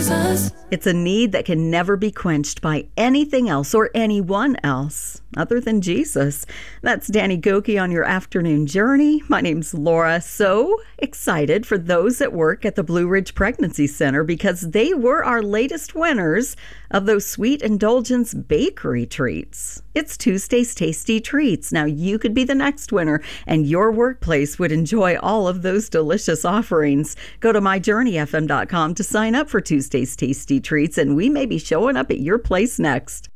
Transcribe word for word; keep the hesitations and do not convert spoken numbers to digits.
Jesus. It's a need that can never be quenched by anything else or anyone else other than Jesus. That's Danny Gokey on your afternoon journey. My name's Laura. So excited for those that work at the Blue Ridge Pregnancy Center because they were our latest winners of those Sweet Indulgence bakery treats. It's Tuesday's Tasty Treats. Now you could be the next winner and your workplace would enjoy all of those delicious offerings. Go to my journey f m dot com to sign up for Tuesday's Tasty Treats and we may be showing up at your place next.